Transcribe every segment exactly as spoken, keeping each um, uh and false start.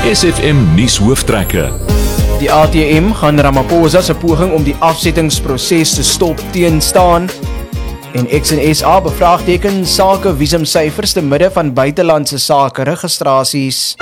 S F M nuus hooftrekke. Die A T M gaan Ramaphosa se poging om die afsettingsproses te stop teenstaan. En X en S A bevraagteken sake visumsyfers te midde van buitelandse sake registrasies.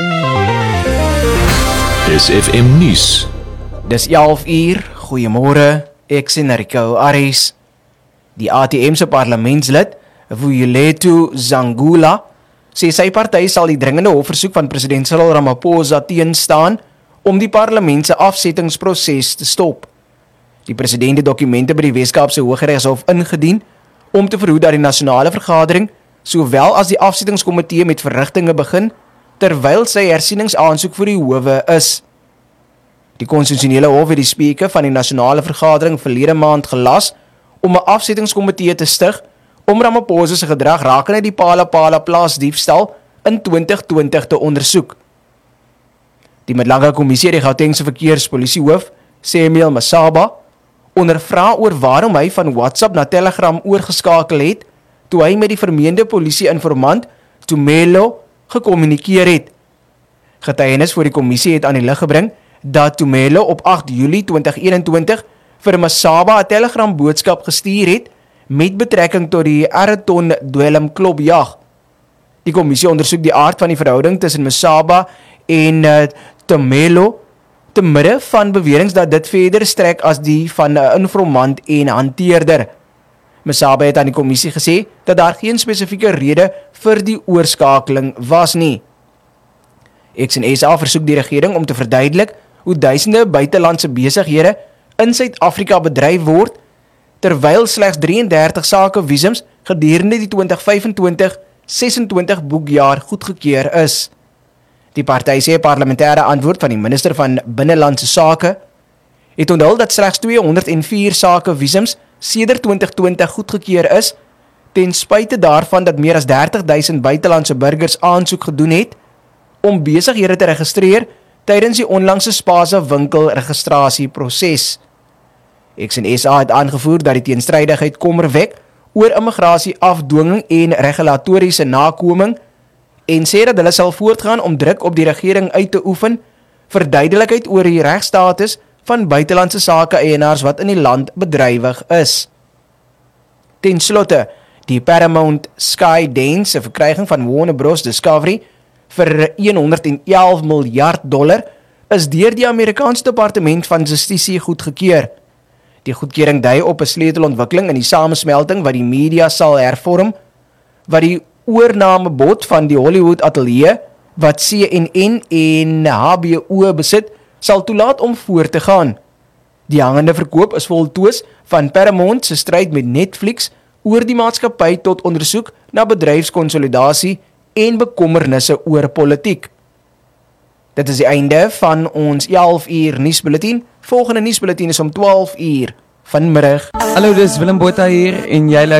S F M nuus. Dis elf uur, goeiemôre, ek sien Rico Aris. Die A T M se parlementslid, Vuyilethu Zangula, sê sy party sal die dringende hofversoek van president Cyril Ramaphosa teenstaan om die parlement se afsettingsproses te stop. Die president het dokumente by die Weskaapse Hooggeregshof ingedien om te verhoed dat die nasionale vergadering sowel as die afsettingskomitee met verrigtinge begin terwyl sy hersieningsaansoek vir die howe is. Die konstitusionele hof het die spreker van die nasionale vergadering verlede maand gelas om 'n afsettingskomitee te stig om Ramaphosa se gedrag rakende die Phala-Phala plaasdiefstal in twintig twintig te ondersoek. Die Madlanga Kommissie het die Gautengse verkeerspolisiehoof, Samuel Masaba, ondervra oor waarom hy van WhatsApp na Telegram oorgeskakel het toe hy met die vermeende polisie-informant Tumelo gekommunikeer het. Getuienis voor die kommissie het aan die lig gebring dat Tumelo op agt Julie twintig eenentwintig vir Masaba 'n Telegram boodskap gestuur het met betrekking tot die Araton Dwelm klopjag. Die kommissie ondersoek die aard van die verhouding tussen Masaba en uh, Tumelo te midde van beweringe dat dit verder strek as die van 'n informant en hanteerder. Masaba het aan die kommissie gesê dat daar geen spesifieke rede vir die oorskakeling was nie. X en S A versoek die regering om te verduidelik hoe duisende buitelandse besighede in Suid-Afrika bedryf word, terwyl slegs drieëndertig sake visums gedurende die twintig vyfentwintig sesentwintig boekjaar goedgekeur is. Die party sê 'n parlementêre antwoord van die minister van Binnelandse Sake het onthul dat slegs tweehonderdvier sake visums sedert twintig twintig goedgekeur is, ten spyte daarvan dat meer as dertig duisend buitelandse burgers aansoek gedoen het om besighede te registreer tydens die onlangse Spaza winkelregistrasieproses. X en S A het aangevoer dat die teenstrydigheid kommer wek oor immigrasieafdwinging en regulatoriese nakoming en sê dat hulle sal voortgaan om druk op die regering uit te oefen vir duidelikheid oor die regstatus van buitelandse sake eienaars wat in die land bedrywig is. Ten slotte, die Paramount Skydance se verkryging van Warner Bros Discovery vir honderdelf miljard dollar is deur die Amerikaanse Departement van Justisie goedgekeur. Die goedkeuring dui op 'n sleutelontwikkeling in die samesmelting wat die media sal hervorm, wat die oornamebod van die Hollywood ateljee wat C N N en H B O besit, sal toelaat om voort te gaan. Die hangende verkoop is voltoos van Paramount se stryd met Netflix oor die maatskappy tot ondersoek na bedryfskonsolidasie en bekommernisse oor politiek. Dit is die einde van ons elf uur nuusbulletin. Volgende nuusbulletin is om twaalf uur vanmiddag. Hallo, dis Willem Botha hier en jy